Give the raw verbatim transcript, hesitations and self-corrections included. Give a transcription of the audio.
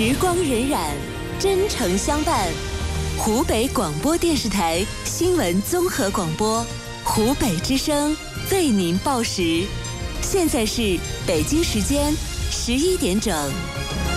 时光荏苒，真诚相伴。湖北广播电视台新闻综合广播，湖北之声为您报时。现在是北京时间十一点整。